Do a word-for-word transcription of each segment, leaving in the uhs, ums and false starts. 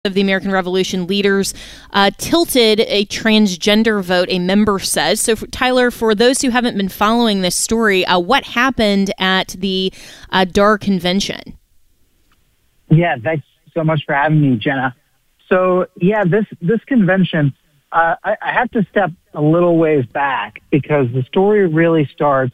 of the American Revolution leaders uh, tilted a transgender vote, a member says. So, for, Tyler, for those who haven't been following this story, uh, what happened at the uh, D A R convention? Yeah, thanks so much for having me, Jenna. So, yeah, this, this convention, uh, I, I have to step a little ways back because the story really starts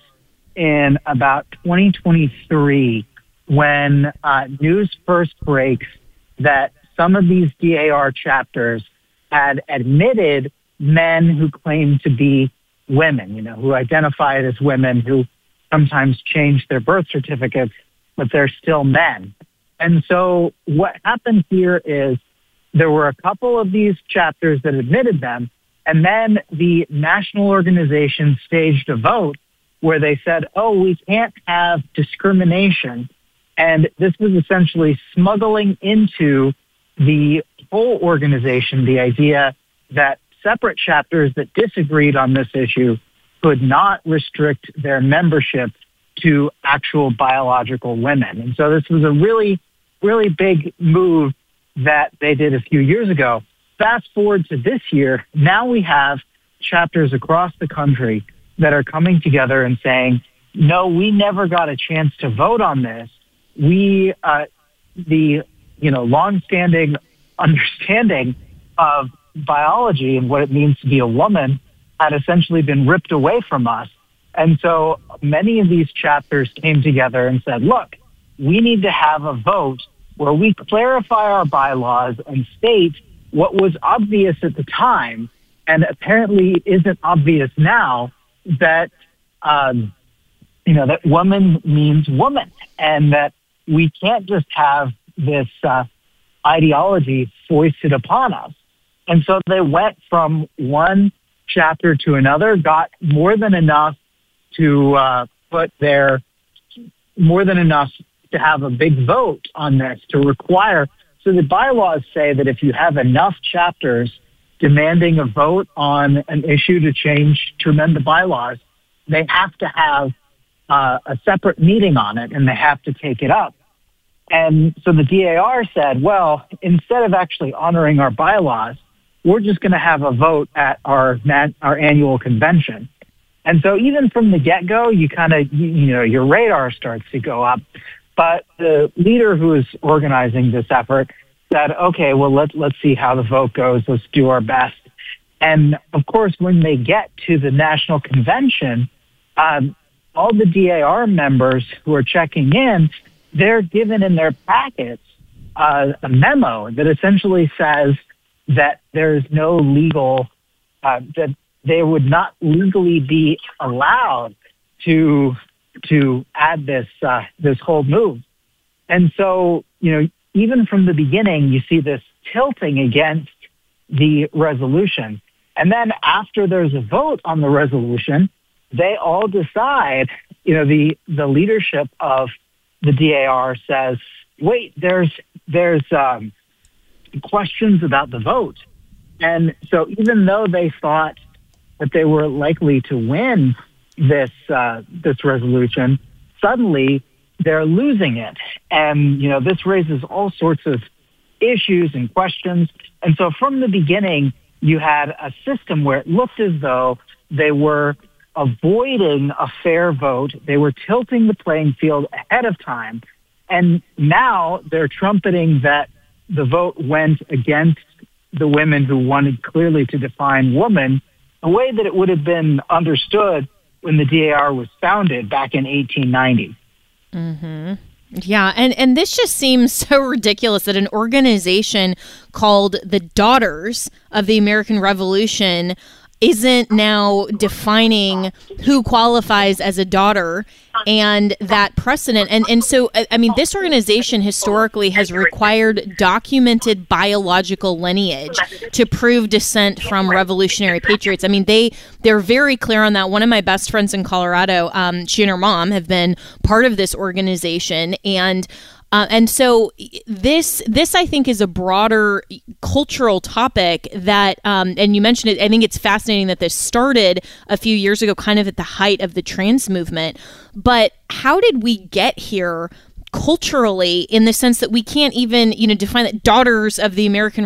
in about twenty twenty-three when uh, news first breaks that some of these D A R chapters had admitted men who claimed to be women, you know, who identified as women, who sometimes changed their birth certificates, but they're still men. And so what happened here is there were a couple of these chapters that admitted them, and then the national organization staged a vote where they said, oh, we can't have discrimination. And this was essentially smuggling into the whole organization the idea that separate chapters that disagreed on this issue could not restrict their membership to actual biological women. And so this was a really, really big move that they did a few years ago. Fast forward to this year, now we have chapters across the country that are coming together and saying, no, we never got a chance to vote on this. We, uh, the, you know, longstanding understanding of biology and what it means to be a woman had essentially been ripped away from us. And so many of these chapters came together and said, look, we need to have a vote where we clarify our bylaws and state what was obvious at the time and apparently isn't obvious now, that, um, you know, that woman means woman, and that we can't just have this uh, ideology foisted upon us. And so they went from one chapter to another, got more than enough to uh, put their, more than enough to have a big vote on this, to require. So the bylaws say that if you have enough chapters demanding a vote on an issue to change, to amend the bylaws, they have to have uh, a separate meeting on it, and they have to take it up. And so the D A R said, well, instead of actually honoring our bylaws, we're just going to have a vote at our our annual convention. And so even from the get-go, you kind of, you, you know, your radar starts to go up. But the leader who is organizing this effort said, okay, well, let's, let's see how the vote goes. Let's do our best. And, of course, when they get to the national convention, um, all the D A R members who are checking in, they're given in their packets uh, a memo that essentially says that there's no legal, uh, that they would not legally be allowed to to add this uh, this whole move. And so, you know, even from the beginning, you see this tilting against the resolution. And then after there's a vote on the resolution, they all decide, you know, the, the leadership of the D A R says, wait, there's there's um, questions about the vote. And so even though they thought that they were likely to win this uh, this resolution, suddenly they're losing it. And, you know, this raises all sorts of issues and questions. And so from the beginning, you had a system where it looked as though they were avoiding a fair vote. They were tilting the playing field ahead of time. And now they're trumpeting that the vote went against the women who wanted clearly to define woman, a way that it would have been understood when the D A R was founded back in eighteen ninety. Mm-hmm. Yeah, and, and this just seems so ridiculous that an organization called the Daughters of the American Revolution isn't now defining who qualifies as a daughter and that precedent. And and so, I mean, this organization historically has required documented biological lineage to prove descent from revolutionary patriots. I mean, they, they're very clear on that. One of my best friends in Colorado, um, she and her mom have been part of this organization. And Uh, and so this, this I think, is a broader cultural topic that, um, and you mentioned it, I think it's fascinating that this started a few years ago, kind of at the height of the trans movement. But how did we get here culturally, in the sense that we can't even, you know, define that daughters of the American